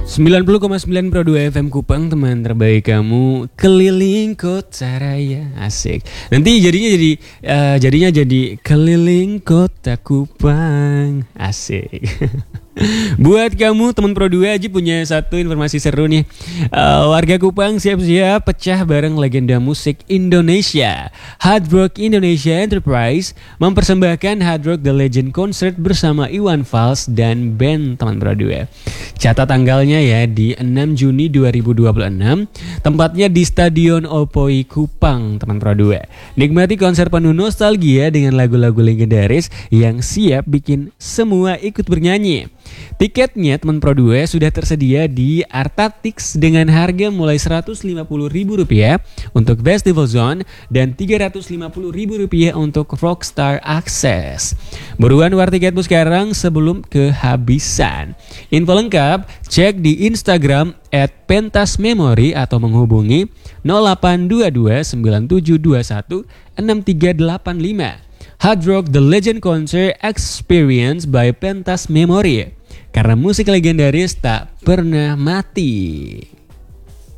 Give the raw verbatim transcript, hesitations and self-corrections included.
sembilan puluh koma sembilan Pro dua F M Kupang, teman terbaik kamu keliling kota raya. Asik. Nanti jadinya jadi uh, jadinya jadi keliling kota Kupang. Asik. Buat kamu teman Pro dua aja punya satu informasi seru nih. Uh, warga Kupang siap-siap pecah bareng legenda musik Indonesia. Hard Rock Indonesia Enterprise mempersembahkan Hard Rock The Legend Concert bersama Iwan Fals dan band teman Pro dua. Catat tanggalnya ya di enam Juni dua ribu dua puluh enam. Tempatnya di Stadion Opoi Kupang teman Pro dua. Nikmati konser penuh nostalgia dengan lagu-lagu legendaris yang siap bikin semua ikut bernyanyi. Tiketnya teman Pro dua sudah tersedia di Artatix dengan harga mulai seratus lima puluh ribu rupiah untuk Festival Zone dan tiga ratus lima puluh ribu rupiah untuk Rockstar Access. Buruan war tiketmu sekarang sebelum kehabisan. Info lengkap cek di Instagram at pentas memory atau menghubungi nol delapan dua dua sembilan tujuh dua satu enam tiga delapan lima. Hard Rock The Legend Concert Experience by Pentas Memory. Karena musik legendaris tak pernah mati.